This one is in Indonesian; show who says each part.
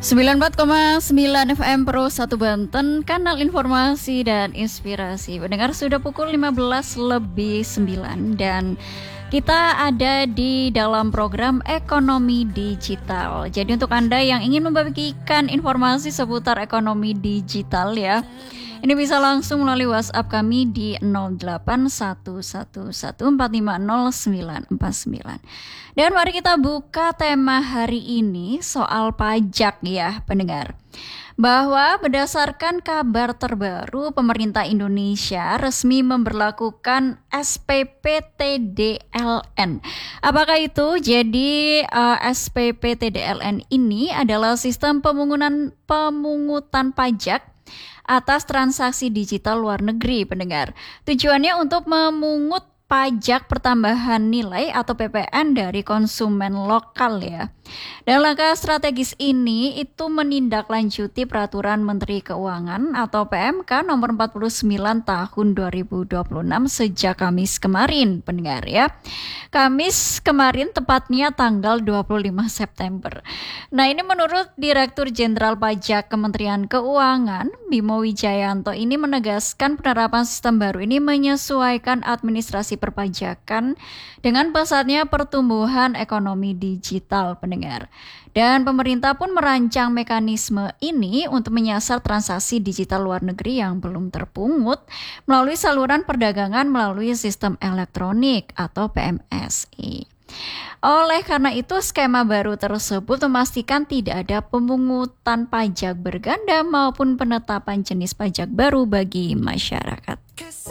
Speaker 1: 94,9 FM Pro 1 Banten, kanal informasi dan inspirasi. Pendengar, sudah pukul 15:09 dan kita ada di dalam program Ekonomi Digital. Jadi untuk Anda yang ingin membagikan informasi seputar ekonomi digital ya, ini bisa langsung melalui WhatsApp kami di 0811450949. Dan mari kita buka tema hari ini soal pajak ya pendengar. Bahwa berdasarkan kabar terbaru, pemerintah Indonesia resmi memberlakukan SPP TDLN. Apakah itu? Jadi SPP TDLN ini adalah sistem pemungutan pajak atas transaksi digital luar negeri pendengar. Tujuannya untuk memungut pajak pertambahan nilai atau PPN dari konsumen lokal ya. Dan langkah strategis ini itu menindaklanjuti peraturan Menteri Keuangan atau PMK nomor 49 tahun 2026 sejak Kamis kemarin pendengar ya. Kamis kemarin tepatnya tanggal 25 September. Nah, ini menurut Direktur Jenderal Pajak Kementerian Keuangan Bimo Wijayanto ini menegaskan penerapan sistem baru ini menyesuaikan administrasi perpajakan dengan pesatnya pertumbuhan ekonomi digital pendengar. Dan pemerintah pun merancang mekanisme ini untuk menyasar transaksi digital luar negeri yang belum terpungut melalui saluran perdagangan melalui sistem elektronik atau PMSI. Oleh karena itu, skema baru tersebut memastikan tidak ada pemungutan pajak berganda maupun penetapan jenis pajak baru bagi masyarakat.